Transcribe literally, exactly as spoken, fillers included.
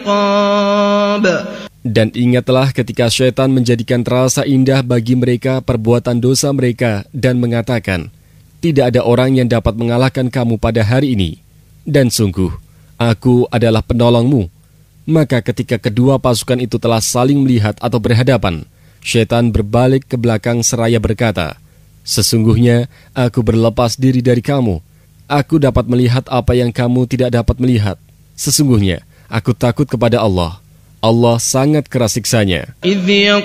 العقاب. Dan ingatlah ketika syaitan menjadikan terasa indah bagi mereka perbuatan dosa mereka dan mengatakan, tidak ada orang yang dapat mengalahkan kamu pada hari ini. Dan sungguh, aku adalah penolongmu. Maka ketika kedua pasukan itu telah saling melihat atau berhadapan, syaitan berbalik ke belakang seraya berkata, sesungguhnya aku berlepas diri dari kamu. Aku dapat melihat apa yang kamu tidak dapat melihat. Sesungguhnya, aku takut kepada Allah. Allah sangat keras siksanya.